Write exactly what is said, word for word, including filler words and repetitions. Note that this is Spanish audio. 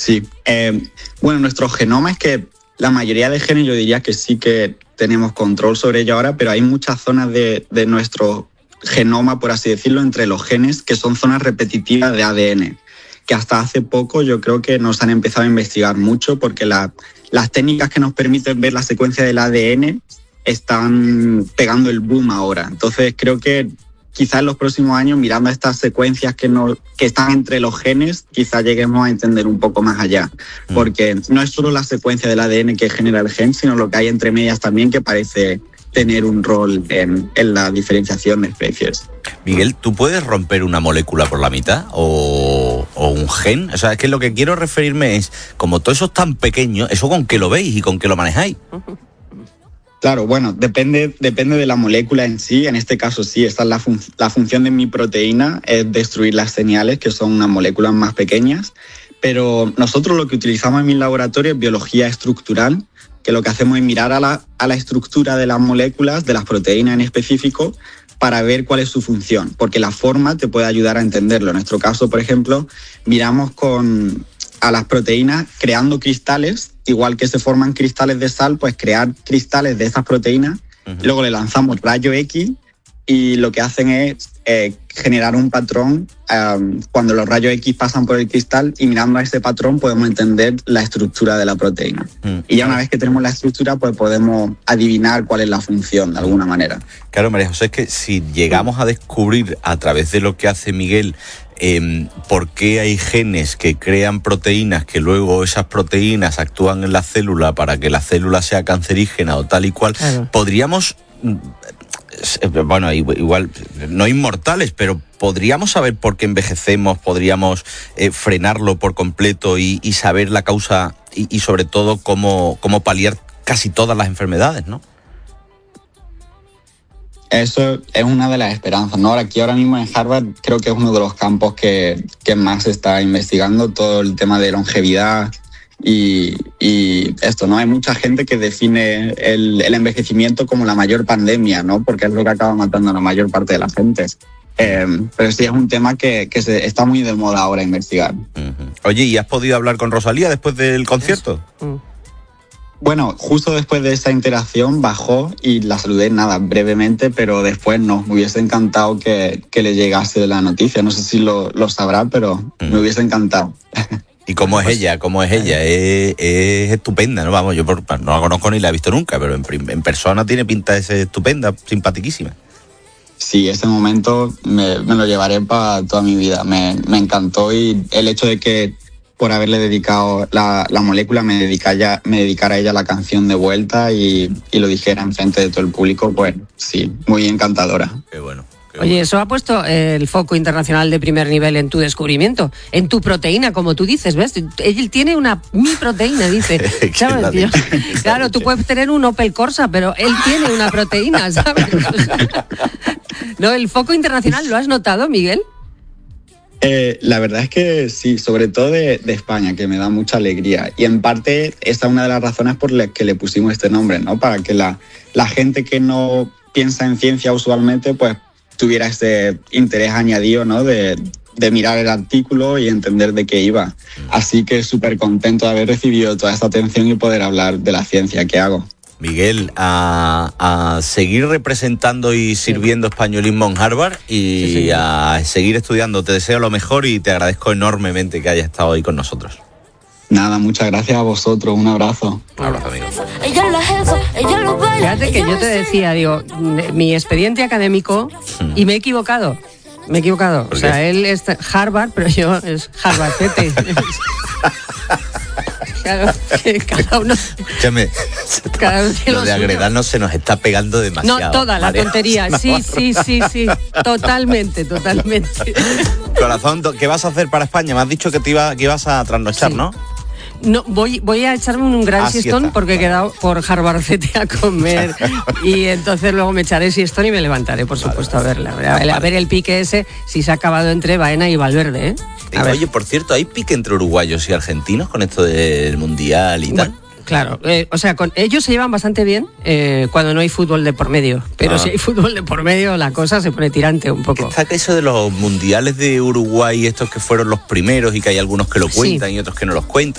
Sí. Eh, bueno, nuestro genoma es que la mayoría de genes yo diría que sí que tenemos control sobre ello ahora, pero hay muchas zonas de, de nuestro genoma, por así decirlo, entre los genes que son zonas repetitivas de A D N, que hasta hace poco yo creo que nos han empezado a investigar mucho porque la, las técnicas que nos permiten ver la secuencia del A D N están pegando el boom ahora. Entonces creo que quizás en los próximos años, mirando estas secuencias que, no, que están entre los genes, quizás lleguemos a entender un poco más allá. Porque no es solo la secuencia del A D N que genera el gen, sino lo que hay entre medias también que parece tener un rol en, en la diferenciación de especies. Miguel, ¿tú puedes romper una molécula por la mitad o, o un gen? O sea, es que lo que quiero referirme es, como todo eso es tan pequeño, ¿eso con qué lo veis y con qué lo manejáis? Claro, bueno, depende, depende de la molécula en sí. En este caso sí, esta es la, fun- la función de mi proteína, es destruir las señales, que son unas moléculas más pequeñas. Pero nosotros lo que utilizamos en mi laboratorio es biología estructural, que lo que hacemos es mirar a la, a la estructura de las moléculas, de las proteínas en específico, para ver cuál es su función, porque la forma te puede ayudar a entenderlo. En nuestro caso, por ejemplo, miramos con, a las proteínas creando cristales, igual que se forman cristales de sal, pues crear cristales de esas proteínas, uh-huh. Luego le lanzamos rayo X y lo que hacen es eh, generar un patrón um, cuando los rayos X pasan por el cristal, y mirando a ese patrón podemos entender la estructura de la proteína. Mm. Y ya una vez que tenemos la estructura, pues podemos adivinar cuál es la función de alguna manera. Claro, María José, es que si llegamos a descubrir a través de lo que hace Miguel eh, por qué hay genes que crean proteínas, que luego esas proteínas actúan en la célula para que la célula sea cancerígena o tal y cual, claro. podríamos... Bueno, igual, no inmortales, pero podríamos saber por qué envejecemos, podríamos eh, frenarlo por completo y, y saber la causa y, y sobre todo cómo, cómo paliar casi todas las enfermedades, ¿no? Eso es una de las esperanzas, ¿no? Aquí ahora mismo en Harvard creo que es uno de los campos que, que más se está investigando, todo el tema de longevidad. Y, y esto, ¿no? Hay mucha gente que define el, el envejecimiento como la mayor pandemia, ¿no? Porque es lo que acaba matando a la mayor parte de la gente. Eh, pero sí es un tema que, que se, está muy de moda ahora investigar. Uh-huh. Oye, ¿y has podido hablar con Rosalía después del concierto? Uh. Bueno, justo después de esa interacción bajó y la saludé, nada, brevemente, pero después no. Me hubiese encantado que, que le llegase la noticia. No sé si lo, lo sabrá, pero uh. me hubiese encantado. ¿Y cómo es pues, ella? ¿Cómo es ella? Es, es estupenda, ¿no? Vamos, yo por, no la conozco ni la he visto nunca, pero en, en persona tiene pinta de ser estupenda, simpaticísima. Sí, ese momento me, me lo llevaré para toda mi vida. Me, me encantó, y el hecho de que por haberle dedicado la, la molécula me, dedicara, me dedicara a ella la canción de vuelta y, y lo dijera enfrente de todo el público, pues sí, muy encantadora. Qué bueno. Oye, eso ha puesto el foco internacional de primer nivel en tu descubrimiento, en tu proteína, como tú dices, ¿ves? Él tiene una mi proteína, dice. ¿Sabes, tío? Claro, tú puedes tener un Opel Corsa, pero él tiene una proteína, ¿sabes? No, el foco internacional, ¿lo has notado, Miguel? Eh, la verdad es que sí, sobre todo de, de España, que me da mucha alegría. Y en parte esta es una de las razones por las que le pusimos este nombre, ¿no? Para que la, la gente que no piensa en ciencia usualmente, pues tuviera ese interés añadido, ¿no? De, de mirar el artículo y entender de qué iba. Así que súper contento de haber recibido toda esta atención y poder hablar de la ciencia que hago. Miguel, a, a seguir representando y sirviendo españolismo en Harvard y sí, sí. a seguir estudiando. Te deseo lo mejor y te agradezco enormemente que hayas estado ahí con nosotros. Nada, muchas gracias a vosotros. Un abrazo. Un abrazo, amigo. Fíjate que yo te decía, digo, mi expediente académico, hmm. y me he equivocado. Me he equivocado. O sea, él es Harvard, pero yo es Harvard Fete. Claro, que cada uno... Escúchame, cada uno lo de agredarnos se nos está pegando demasiado. No, toda la tontería, sí, sí, sí, sí, totalmente, totalmente. Corazón, ¿qué vas a hacer para España? Me has dicho que te iba, que ibas a trasnochar, sí. ¿no? No, voy, voy a echarme un gran ah, siestón sí porque he quedado por Harvard Fete a comer y entonces luego me echaré siestón y me levantaré, por supuesto, vale, a verla. A, vale. a ver el pique ese, si se ha acabado entre Baena y Valverde, ¿eh? Oye, por cierto, ¿hay pique entre uruguayos y argentinos con esto del Mundial y bueno, tal? Claro, eh, o sea, con ellos se llevan bastante bien eh, cuando no hay fútbol de por medio, pero ah. si hay fútbol de por medio la cosa se pone tirante un poco. Está que eso de los mundiales de Uruguay, estos que fueron los primeros y que hay algunos que lo cuentan sí. y otros que no los cuentan.